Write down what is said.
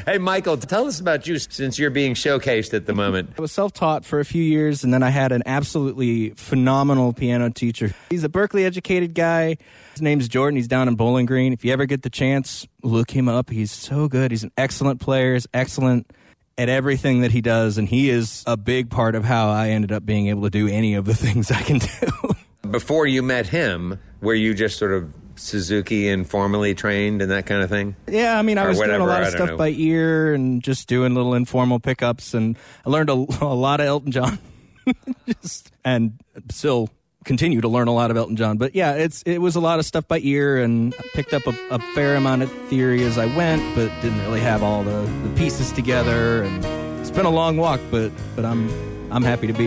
Hey, Michael, tell us about you since you're being showcased at the moment. I was self-taught for a few years, and then I had an absolutely phenomenal piano teacher. He's a Berkeley-educated guy. His name's Jordan. He's down in Bowling Green. If you ever get the chance, look him up. He's so good. He's an excellent player. He's excellent at everything that he does, and he is a big part of how I ended up being able to do any of the things I can do. Before you met him, were you just sort of Suzuki and formally trained and that kind of thing? Yeah, I mean, I was doing a lot of stuff by ear and just doing little informal pickups, and I learned a lot of Elton John, and still continue to learn a lot of Elton John. But yeah, it was a lot of stuff by ear, and I picked up a fair amount of theory as I went, but didn't really have all the pieces together. And it's been a long walk, but I'm happy to be